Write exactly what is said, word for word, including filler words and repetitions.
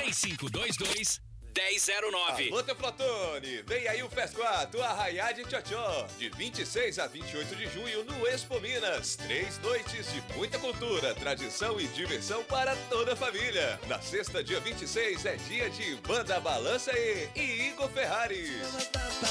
três cinco dois dois, um zero zero nove. Alô, Teuflotone, vem aí o Fesquato Arraiá de Tchotchó, de vinte e seis a vinte e oito de junho no Expo Minas. Três noites de muita cultura, tradição e diversão para toda a família. Na sexta, dia vinte e seis, é dia de Banda Balança e, e Igor Ferrari.